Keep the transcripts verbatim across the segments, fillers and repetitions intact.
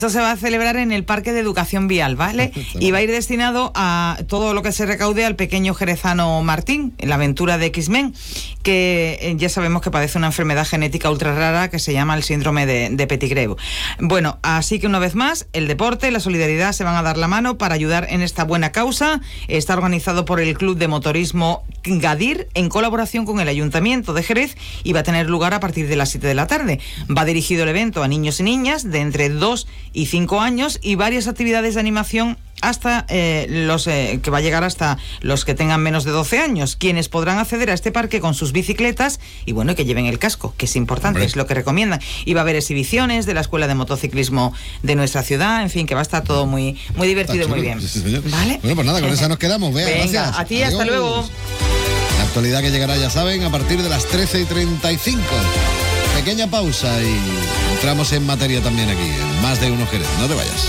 Esto se va a celebrar en el Parque de Educación Vial, ¿vale? Y va a ir destinado a todo lo que se recaude al pequeño jerezano Martín, en la aventura de X-Men, que eh, ya sabemos que padece una enfermedad genética ultra rara que se llama el síndrome de, de Pettigrew. Bueno, así que una vez más, el deporte, la solidaridad se van a dar la mano para ayudar en esta buena causa. Está organizado por el Club de Motorismo Gadir en colaboración con el Ayuntamiento de Jerez y va a tener lugar a partir de las siete de la tarde. Va dirigido el evento a niños y niñas de entre dos y cinco años y varias actividades de animación hasta eh, los eh, que va a llegar hasta los que tengan menos de doce años, quienes podrán acceder a este parque con sus bicicletas y bueno, que lleven el casco, que es importante, Hombre. es lo que recomiendan. Y va a haber exhibiciones de la Escuela de Motociclismo de nuestra ciudad, en fin, que va a estar todo muy muy divertido y muy bien. Sí, ¿Vale? Bueno, pues nada, con esa nos quedamos. Vea, Venga, gracias. a ti, Adiós. hasta luego. La actualidad que llegará, ya saben, a partir de las trece y treinta y cinco. Pequeña pausa y entramos en materia también aquí, en Más de Uno Jerez. No te vayas.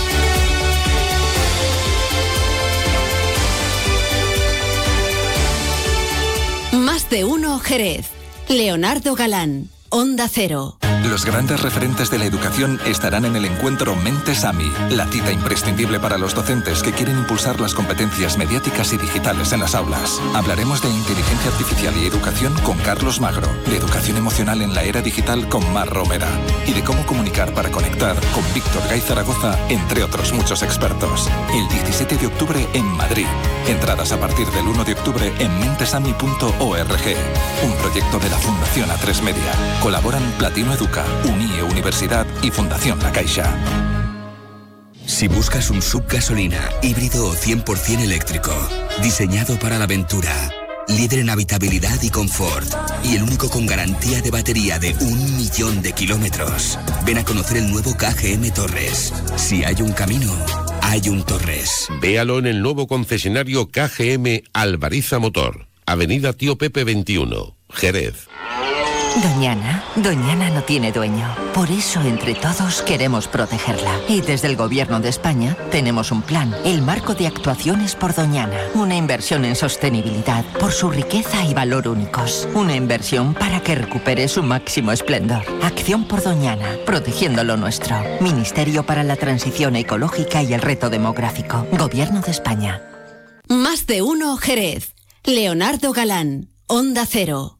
Más de Uno Jerez. Leonardo Galán, Onda Cero. Los grandes referentes de la educación estarán en el encuentro Mentes AMI, la cita imprescindible para los docentes que quieren impulsar las competencias mediáticas y digitales en las aulas. Hablaremos de inteligencia artificial y educación con Carlos Magro, de educación emocional en la era digital con Mar Romera y de cómo comunicar para conectar con Víctor Gay Zaragoza, entre otros muchos expertos. El diecisiete de octubre en Madrid. Entradas a partir del uno de octubre en mentesami punto org. Un proyecto de la Fundación A tres Media. Colaboran Platino Educa, Unie Universidad y Fundación La Caixa. Si buscas un sub gasolina, híbrido o cien por ciento eléctrico, diseñado para la aventura, líder en habitabilidad y confort, y el único con garantía de batería de un millón de kilómetros, ven a conocer el nuevo K G M Torres. Si hay un camino, hay un Torres. Véalo en el nuevo concesionario K G M Alvariza Motor, Avenida Tío Pepe veintiuno, Jerez. Doñana, Doñana no tiene dueño. Por eso, entre todos, queremos protegerla. Y desde el Gobierno de España tenemos un plan, el Marco de Actuaciones por Doñana. Una inversión en sostenibilidad por su riqueza y valor únicos. Una inversión para que recupere su máximo esplendor. Acción por Doñana, protegiendo lo nuestro. Ministerio para la Transición Ecológica y el Reto Demográfico. Gobierno de España. Más de Uno Jerez. Leonardo Galán, Onda Cero.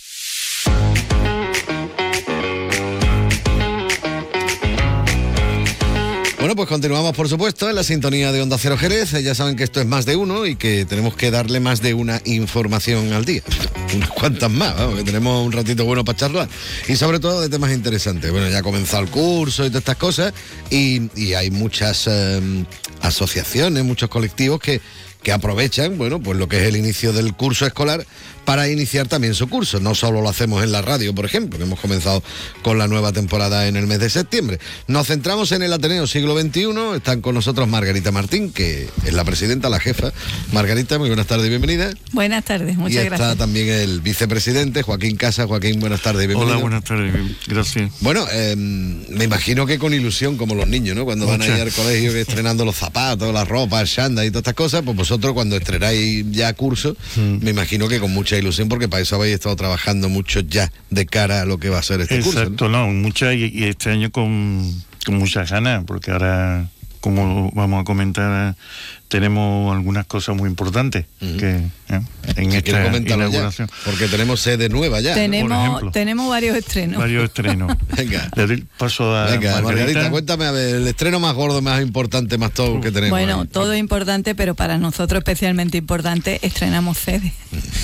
Bueno, pues continuamos, por supuesto, en la sintonía de Onda Cero Jerez. Ya saben que esto es Más de Uno y que tenemos que darle más de una información al día. Unas cuantas más, vamos, que tenemos un ratito bueno para charlar. Y sobre todo de temas interesantes. Bueno, ya ha comenzado el curso y todas estas cosas. Y, y hay muchas eh, asociaciones, muchos colectivos que, que aprovechan, bueno, pues lo que es el inicio del curso escolar para iniciar también su curso. No solo lo hacemos en la radio, por ejemplo, que hemos comenzado con la nueva temporada en el mes de septiembre. Nos centramos en el Ateneo Siglo veintiuno. Están con nosotros Margarita Martín, que es la presidenta, la jefa. Margarita, muy buenas tardes y bienvenida. Buenas tardes, muchas gracias. Y está también el vicepresidente, Joaquín Casa. Joaquín, buenas tardes y bienvenido. Hola, buenas tardes, gracias. Bueno, eh, me imagino que con ilusión, como los niños, ¿no? Cuando Muchas. van a ir al colegio, que estrenando los zapatos, la ropa, el chándal y todas estas cosas, pues vosotros cuando estrenáis ya curso, mm. me imagino que con mucha ilusión, porque para eso habéis estado trabajando mucho ya de cara a lo que va a ser este Exacto, curso. Exacto, ¿no? no, mucha y, y este año con, con muchas ganas, porque ahora, como vamos a comentar, tenemos algunas cosas muy importantes uh-huh. que ¿eh? en esta inauguración. Ya, porque tenemos sede nueva ya. Tenemos, ¿no? por ejemplo, tenemos varios estrenos. Varios estrenos. Venga. Le doy paso a Venga, Margarita. Margarita, cuéntame, a ver, el estreno más gordo, más importante, más todo que tenemos. Bueno, ahí. todo es importante, pero para nosotros especialmente importante, estrenamos sede.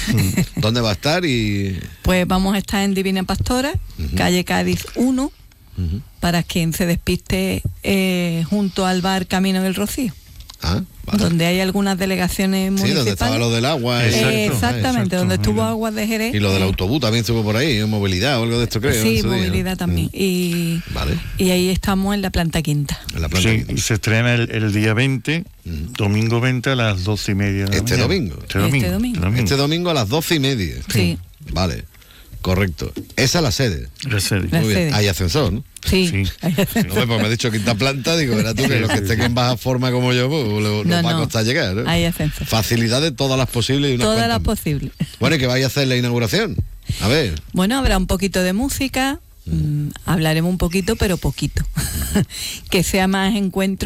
¿Dónde va a estar? y Pues vamos a estar en Divina Pastora, uh-huh. calle Cádiz uno, uh-huh. para quien se despiste eh, junto al bar Camino del Rocío. Ah, vale. Donde hay algunas delegaciones municipales. Sí, donde estaba lo del agua. Eh, exacto, exactamente, exacto, donde estuvo Aguas de Jerez. Y lo del autobús también estuvo por ahí, movilidad o algo de esto, creo. Sí, movilidad día, ¿no? también. Y, vale. y ahí estamos en la planta quinta. En la planta sí, quinta. Y se estrena el, el día veinte, mm. domingo veinte a las doce y media de la ¿Este mañana. domingo? Este domingo. Este domingo. domingo. Este domingo a las doce y media. Sí. Vale. Correcto. Esa es la sede. La sede. La Muy bien. sede. Hay ascensor, ¿no? Sí. sí. Hay ascensor. No, pues me ha dicho quinta planta, digo, verás tú que sí, los que sí, estén sí. en baja forma como yo, pues no, no va a costar llegar, ¿no? Hay ascensor. Facilidades todas las posibles y unas Todas cuantas. las posibles. Bueno, ¿y qué vais a hacer la inauguración? A ver. Bueno, habrá un poquito de música, mm. Mm, hablaremos un poquito, pero poquito. Que sea más encuentro